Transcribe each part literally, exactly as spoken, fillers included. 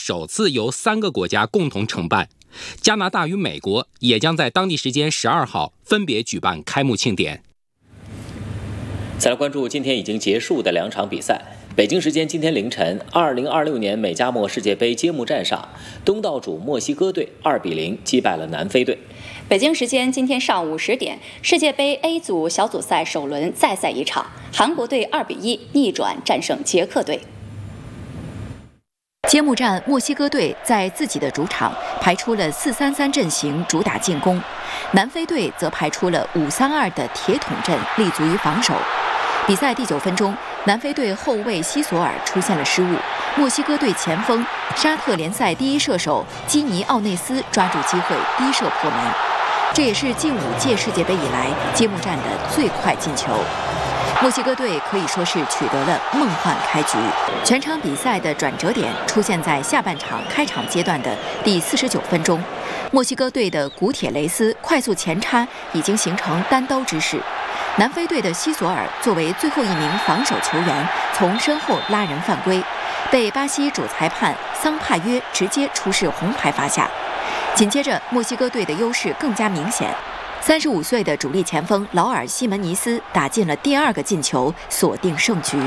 首次由三个国家共同承办。加拿大与美国也将在当地时间十二号分别举办开幕庆典。 再来关注今天已经结束的两场比赛。北京时间今天凌晨，二零二六年美加墨世界杯揭幕战上，东道主墨西哥队二比零击败了南非队。 北京时间今天上午十点，世界杯 A 组小组赛首轮再赛一场，韩国队二比一逆转战胜捷克队。 揭幕战，墨西哥队在自己的主场排出了四三三阵型，主打进攻；南非队则排出了五三二的铁桶阵，立足于防守。比赛第九分钟，南非队后卫西索尔出现了失误，墨西哥队前锋沙特联赛第一射手基尼奥内斯抓住机会低射破门，这也是近五届世界杯以来揭幕战的最快进球。墨西哥队可以说是取得了梦幻开局。全场比赛的转折点出现在下半场开场阶段的第四十九分钟，墨西哥队的古铁雷斯快速前插，已经形成单刀之势。南非队的西索尔作为最后一名防守球员，从身后拉人犯规，被巴西主裁判桑帕约直接出示红牌罚下。紧接着，墨西哥队的优势更加明显。三十五岁的主力前锋劳尔·西门尼斯打进了第二个进球，锁定胜局。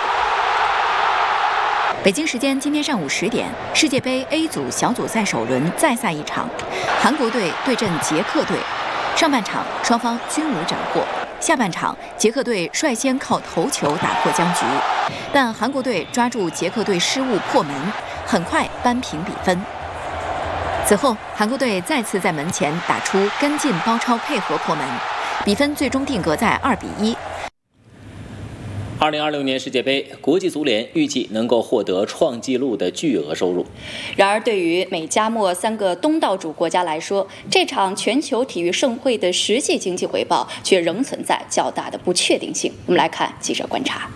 北京时间今天上午十点，世界杯 A 组小组赛首轮再赛一场，韩国队对阵捷克队。上半场双方均无斩获，下半场捷克队率先靠头球打破僵局，但韩国队抓住捷克队失误破门，很快扳平比分。此后，韩国队再次在门前打出跟进包抄配合破门，比分最终定格在二比一。 二零二六年世界杯，国际足联预计能够获得创纪录的巨额收入。 然而，对于美加墨三个东道主国家来说，这场全球体育盛会的实际经济回报却仍存在较大的不确定性。我们来看记者观察。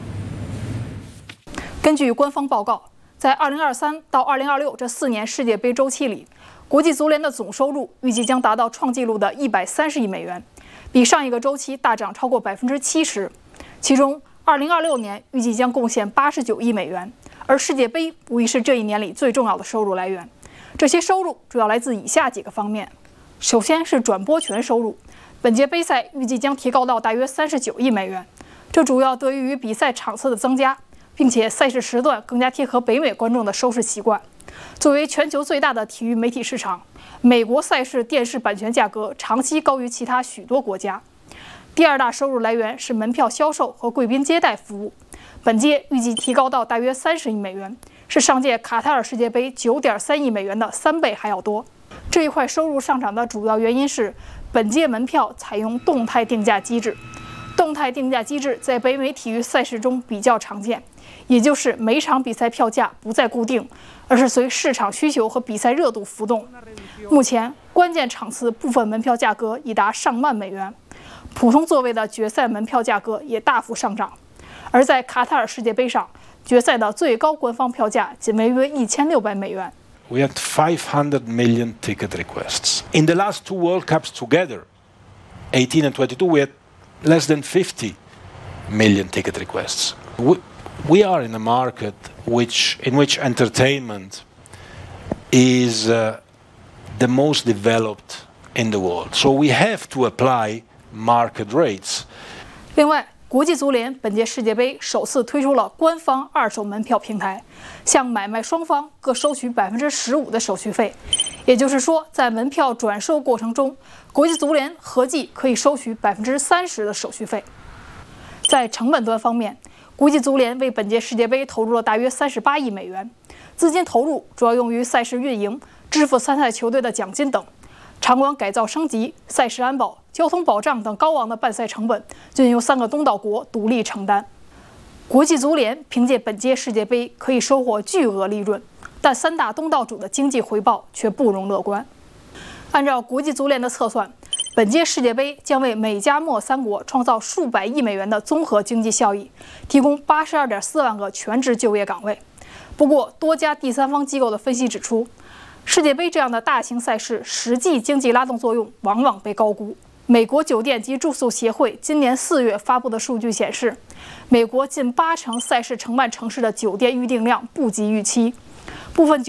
根据官方报告，在二零二三到二零二六这四年世界杯周期里，国际足联的总收入预计将达到创纪录的一百三十亿美元，比上一个周期大涨超过百分之七十。其中，二零二六年预计将贡献八十九亿美元，而世界杯无疑是这一年里最重要的收入来源。这些收入主要来自以下几个方面：首先是转播权收入，本届杯赛预计将提高到大约三十九亿美元，这主要得益于比赛场次的增加，并且赛事时段更加贴合北美观众的收视习惯。作为全球最大的体育媒体市场，美国赛事电视版权价格长期高于其他许多国家。第二大收入来源是门票销售和贵宾接待服务，本届预计提高到大约三十亿美元，是上届卡塔尔世界杯九点三亿美元的三倍还要多。这一块收入上涨的主要原因是本届门票采用动态定价机制。动态定价机制在北美体育赛事中比较常见，也就是每场比赛票价不再固定，而是随市场需求和比赛热度浮动。目前，关键场次部分门票价格已达上万美元。普通座位的决赛门票价格也大幅上涨，而在卡塔尔世界杯上，决赛的最高官方票价仅为约一千六百美元。 We had five hundred million ticket requests. In the last two World Cups together, eighteen and twenty-two, we had less than fifty million ticket requests. We, we are in a market which, in which entertainment is uh, the most developed in the world. So we have to apply market rates. 另外，国际足联本届世界杯首次推出了官方二手门票平台，向买卖双方各收取百分之十五的手续费。也就是说，在门票转售过程中，国际足联合计可以收取百分之三十的手续费。在成本端方面，国际足联为本届世界杯投入了大约三十八亿美元，资金投入主要用于赛事运营、支付参赛球队的奖金等。场馆改造升级、赛事安保、交通保障等高昂的办赛成本均由三个东道国独立承担。国际足联凭借本届世界杯可以收获巨额利润，但三大东道主的经济回报却不容乐观。按照国际足联的测算，本届世界杯将为美加墨三国创造数百亿美元的综合经济效益，提供八十二点四万个全职就业岗位。不过，多家第三方机构的分析指出，世界杯这样的大型赛事实际经济拉动作用往往被高估。美国酒店及住宿协会今年四月发布的数据显示，美国近八成赛事承办城市的酒店预订量不及预期，部分酒